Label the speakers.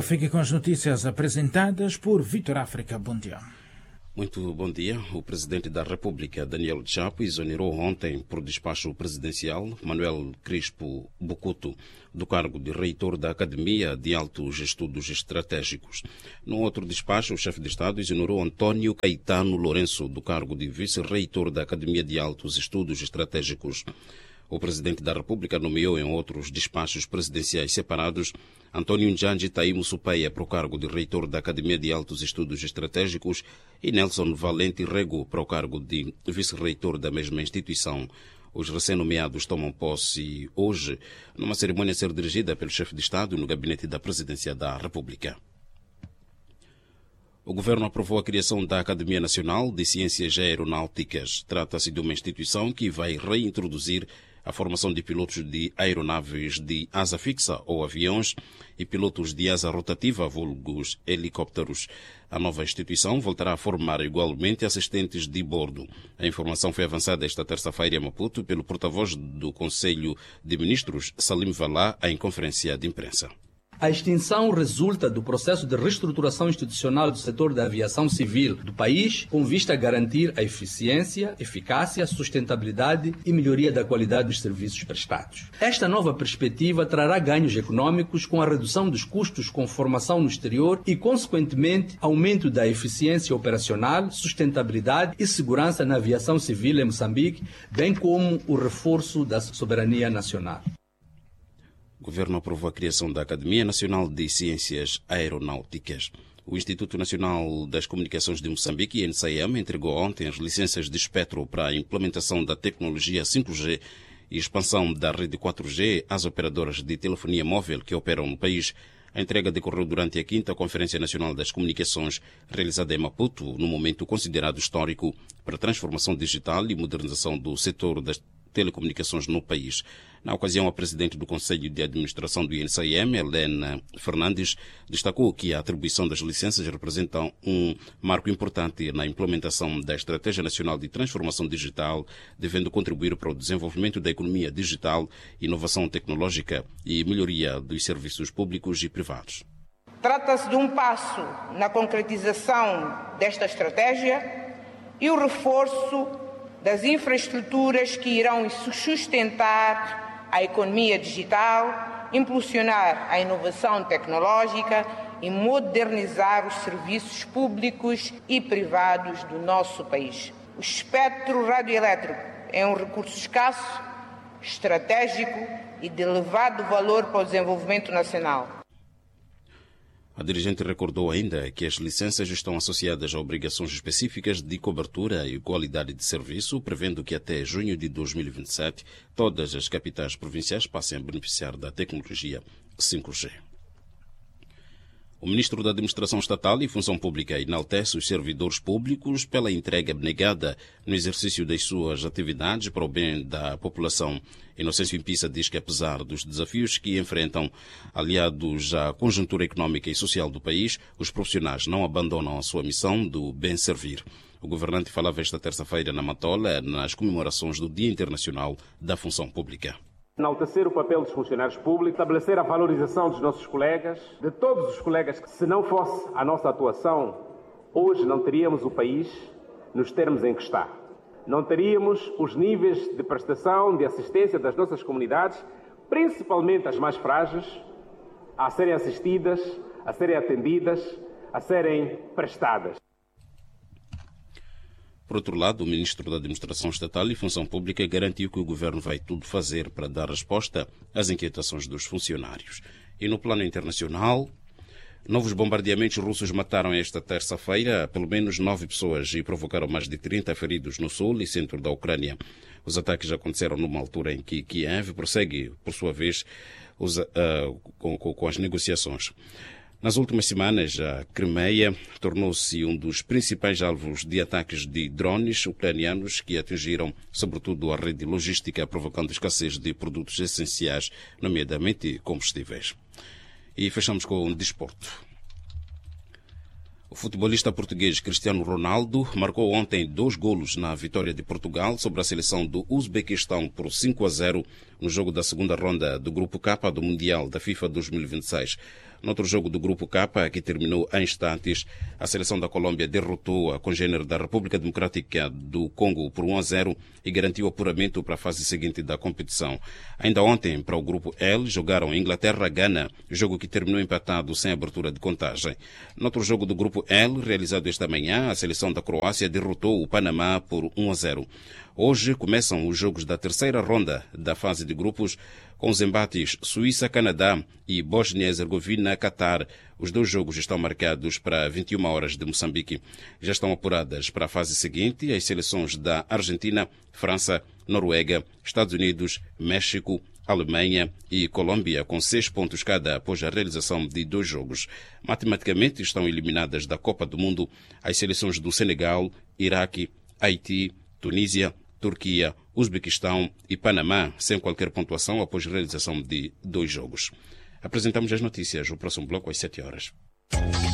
Speaker 1: Fique com as notícias apresentadas por Vitor África. Bom dia.
Speaker 2: Muito bom dia. O presidente da República, Daniel Chapo, exonerou ontem, por despacho presidencial, Manuel Crispo Bucuto, do cargo de reitor da Academia de Altos Estudos Estratégicos. No outro despacho, o chefe de Estado exonerou Antônio Caetano Lourenço, do cargo de vice-reitor da Academia de Altos Estudos Estratégicos. O presidente da República nomeou em outros despachos presidenciais separados Antônio Njanji Taimo Supeia para o cargo de reitor da Academia de Altos Estudos Estratégicos e Nelson Valente Rego para o cargo de vice-reitor da mesma instituição. Os recém-nomeados tomam posse hoje numa cerimônia a ser dirigida pelo chefe de Estado no gabinete da Presidência da República. O governo aprovou a criação da Academia Nacional de Ciências Aeronáuticas. Trata-se de uma instituição que vai reintroduzir a formação de pilotos de aeronaves de asa fixa ou aviões e pilotos de asa rotativa, vulgos helicópteros. A nova instituição voltará a formar igualmente assistentes de bordo. A informação foi avançada esta terça-feira em Maputo pelo porta-voz do Conselho de Ministros, Salim Valá, em conferência de imprensa.
Speaker 3: A extinção resulta do processo de reestruturação institucional do setor da aviação civil do país, com vista a garantir a eficiência, eficácia, sustentabilidade e melhoria da qualidade dos serviços prestados. Esta nova perspectiva trará ganhos econômicos com a redução dos custos com formação no exterior e, consequentemente, aumento da eficiência operacional, sustentabilidade e segurança na aviação civil em Moçambique, bem como o reforço da soberania nacional.
Speaker 2: O governo aprovou a criação da Academia Nacional de Ciências Aeronáuticas. O Instituto Nacional das Comunicações de Moçambique, INCM, entregou ontem as licenças de espectro para a implementação da tecnologia 5G e expansão da rede 4G às operadoras de telefonia móvel que operam no país. A entrega decorreu durante a 5ª Conferência Nacional das Comunicações, realizada em Maputo, num momento considerado histórico para a transformação digital e modernização do setor das telecomunicações no país. Na ocasião, a presidente do Conselho de Administração do INCM, Helena Fernandes, destacou que a atribuição das licenças representa um marco importante na implementação da Estratégia Nacional de Transformação Digital, devendo contribuir para o desenvolvimento da economia digital, inovação tecnológica e melhoria dos serviços públicos e privados.
Speaker 4: Trata-se de um passo na concretização desta estratégia e o reforço das infraestruturas que irão sustentar a economia digital, impulsionar a inovação tecnológica e modernizar os serviços públicos e privados do nosso país. O espectro radioelétrico é um recurso escasso, estratégico e de elevado valor para o desenvolvimento nacional.
Speaker 2: A dirigente recordou ainda que as licenças estão associadas a obrigações específicas de cobertura e qualidade de serviço, prevendo que até junho de 2027 todas as capitais provinciais passem a beneficiar da tecnologia 5G. O ministro da Administração Estatal e Função Pública enaltece os servidores públicos pela entrega abnegada no exercício das suas atividades para o bem da população. Inocêncio Impissa diz que, apesar dos desafios que enfrentam, aliados à conjuntura económica e social do país, os profissionais não abandonam a sua missão do bem servir. O governante falava esta terça-feira na Matola, nas comemorações do Dia Internacional da Função Pública.
Speaker 5: Enaltecer o papel dos funcionários públicos, estabelecer a valorização dos nossos colegas, de todos os colegas que, se não fosse a nossa atuação, hoje não teríamos o país nos termos em que está. Não teríamos os níveis de prestação, de assistência das nossas comunidades, principalmente as mais frágeis, a serem assistidas, a serem atendidas, a serem prestadas.
Speaker 2: Por outro lado, o ministro da Administração Estatal e Função Pública garantiu que o governo vai tudo fazer para dar resposta às inquietações dos funcionários. E no plano internacional, novos bombardeamentos russos mataram esta terça-feira pelo menos 9 pessoas e provocaram mais de 30 feridos no sul e centro da Ucrânia. Os ataques aconteceram numa altura em que Kiev prossegue, por sua vez, com as negociações. Nas últimas semanas, a Crimeia tornou-se um dos principais alvos de ataques de drones ucranianos que atingiram, sobretudo, a rede logística, provocando escassez de produtos essenciais, nomeadamente combustíveis. E fechamos com o desporto. O futebolista português Cristiano Ronaldo marcou ontem 2 golos na vitória de Portugal sobre a seleção do Uzbequistão por 5-0 no jogo da segunda ronda do Grupo K do Mundial da FIFA 2026. Noutro jogo do Grupo K, que terminou há instantes, a seleção da Colômbia derrotou a congênere da República Democrática do Congo por 1-0 e garantiu o apuramento para a fase seguinte da competição. Ainda ontem, para o Grupo L, jogaram Inglaterra-Gana, jogo que terminou empatado sem abertura de contagem. Noutro jogo do Grupo L, realizado esta manhã, a seleção da Croácia derrotou o Panamá por 1-0. Hoje começam os jogos da terceira ronda da fase de grupos, com os embates Suíça-Canadá e Bósnia-Herzegovina-Catar. Os 2 jogos estão marcados para 21 horas de Moçambique. Já estão apuradas para a fase seguinte as seleções da Argentina, França, Noruega, Estados Unidos, México, Alemanha e Colômbia, com 6 pontos cada após a realização de 2 jogos. Matematicamente estão eliminadas da Copa do Mundo as seleções do Senegal, Iraque, Haiti, Tunísia, Turquia, Uzbequistão e Panamá, sem qualquer pontuação após a realização de 2 jogos. Apresentamos as notícias. O próximo bloco às 7 horas.